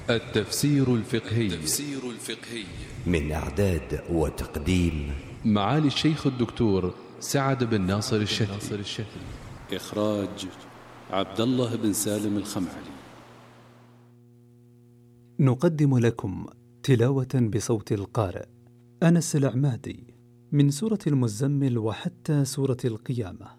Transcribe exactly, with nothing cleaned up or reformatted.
التفسير الفقهي التفسير الفقهي من إعداد وتقديم معالي الشيخ الدكتور سعد بن ناصر الشتي. إخراج عبد الله بن سالم الخمعلي. نقدم لكم تلاوة بصوت القارئ أنس العمادي من سورة المزمل وحتى سورة القيامة.